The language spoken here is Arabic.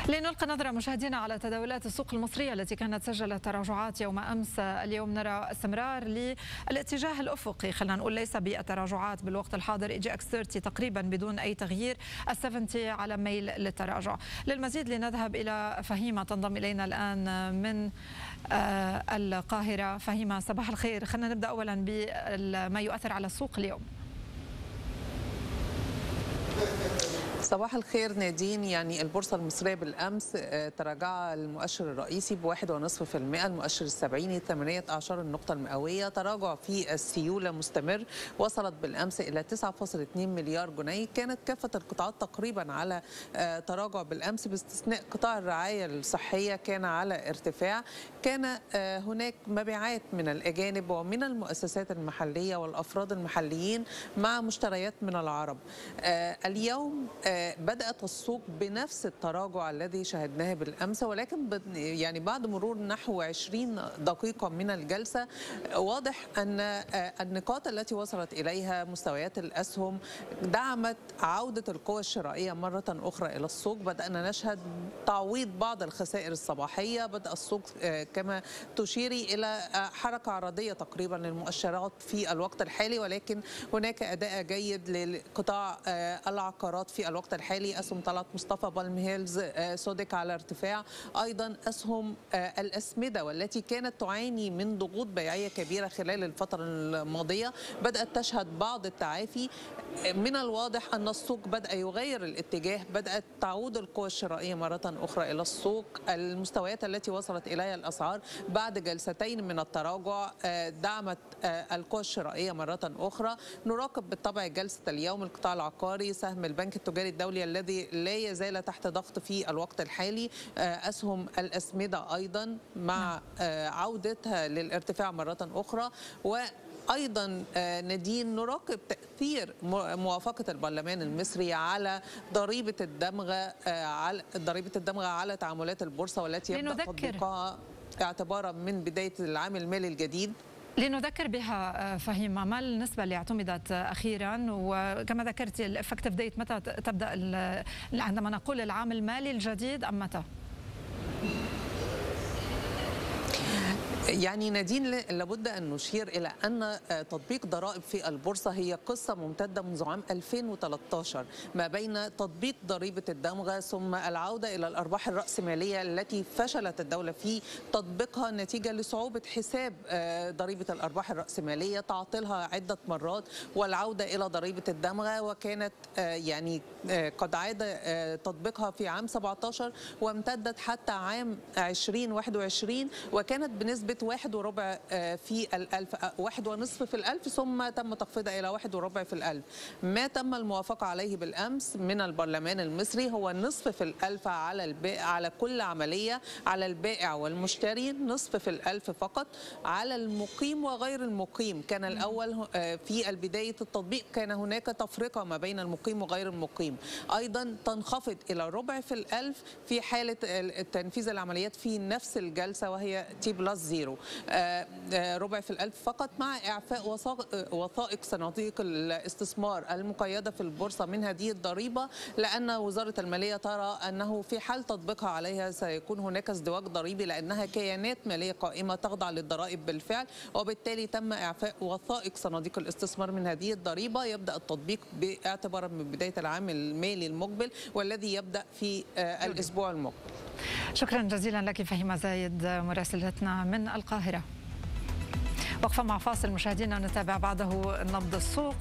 لنلقي نظرة مشاهدينا على تداولات السوق المصرية التي كانت سجلت تراجعات يوم أمس. اليوم نرى استمرار للاتجاه الأفقي، خلينا نقول ليس بالتراجعات بالوقت الحاضر. اي جي اكس 30 تقريبا بدون أي تغيير، ال70 على ميل للتراجع. للمزيد لنذهب إلى فهيمة تنضم إلينا الآن من القاهرة. فهيمة صباح الخير، خلينا نبدأ أولا بما يؤثر على السوق اليوم. صباح الخير نادين. يعني البورصة المصرية بالأمس تراجع المؤشر الرئيسي ب1.5%، المؤشر السبعيني 18 النقطة المئوية. تراجع في السيولة مستمر، وصلت بالأمس إلى 9.2 مليار جنيه. كانت كافة القطاعات تقريبا على تراجع بالأمس باستثناء قطاع الرعاية الصحية كان على ارتفاع. كان هناك مبيعات من الأجانب ومن المؤسسات المحلية والأفراد المحليين مع مشتريات من العرب. اليوم بدأت السوق بنفس التراجع الذي شاهدناه بالأمس، ولكن يعني بعد مرور نحو 20 دقيقة من الجلسة واضح أن النقاط التي وصلت إليها مستويات الأسهم دعمت عودة القوى الشرائية مرة أخرى إلى السوق. بدأنا نشهد تعويض بعض الخسائر الصباحية. بدأ السوق كما تشيري إلى حركة عرضية تقريبا للمؤشرات في الوقت الحالي، ولكن هناك أداء جيد لقطاع العقارات في الوقت الحالي. أسهم طلعت مصطفى، بالم هيلز، سودك على ارتفاع. أيضا أسهم الأسمدة والتي كانت تعاني من ضغوط بيعية كبيرة خلال الفترة الماضية بدأت تشهد بعض التعافي. من الواضح أن السوق بدأ يغير الاتجاه، بدأت تعود القوى الشرائية مرة أخرى إلى السوق. المستويات التي وصلت إليها الأسعار بعد جلستين من التراجع دعمت القوى الشرائية مرة أخرى. نراقب بالطبع جلسة اليوم القطاع العقاري. سهم البنك التجاري الدولي الذي لا يزال تحت ضغط في الوقت الحالي. أسهم الأسمدة أيضا مع عودتها للارتفاع مرة أخرى. وأيضا نادين نراقب تأثير موافقة البرلمان المصري على ضريبة الدمغة على تعاملات البورصة، والتي يبدأ تطبيقها اعتبارا من بداية العام المالي الجديد. لنذكر بها فهيمة، ما النسبة اللي اعتمدت أخيرا؟ وكما ذكرت الافكتيف ديت متى تبدأ عندما نقول العام المالي الجديد أم متى؟ يعني نادين لابد أن نشير إلى أن تطبيق ضرائب في البورصة هي قصة ممتدة منذ عام 2013 ما بين تطبيق ضريبة الدمغة ثم العودة إلى الأرباح الرأسمالية التي فشلت الدولة في تطبيقها نتيجة لصعوبة حساب ضريبة الأرباح الرأسمالية، تعطيلها عدة مرات والعودة إلى ضريبة الدمغة. وكانت يعني قد عاد تطبيقها في عام 17 وامتدت حتى عام 2021، وكانت بنسبة 1.25 في الألف، 1.5 في الألف، ثم تم تخفيضها إلى 1.25 في الألف. ما تم الموافقة عليه بالأمس من البرلمان المصري هو نصف في الألف على كل عملية، على البائع والمشتري نصف في الألف فقط. على المقيم وغير المقيم كان الأول في البداية التطبيق كان هناك تفرقة ما بين المقيم وغير المقيم. أيضا تنخفض إلى ربع في الألف في حالة تنفيذ العمليات في نفس الجلسة وهي T+0. ربع في الألف فقط، مع إعفاء وثائق صناديق الاستثمار المقيدة في البورصة من هذه الضريبة، لأن وزارة المالية ترى أنه في حال تطبيقها عليها سيكون هناك ازدواج ضريبي لأنها كيانات مالية قائمة تخضع للضرائب بالفعل، وبالتالي تم إعفاء وثائق صناديق الاستثمار من هذه الضريبة. يبدأ التطبيق باعتبارا من بداية العام المالي المقبل والذي يبدأ في الأسبوع المقبل. شكرا جزيلا لك فهيمة زايد مراسلتنا من القاهرة. وقفة مع فاصل مشاهدينا، نتابع بعده نبض السوق.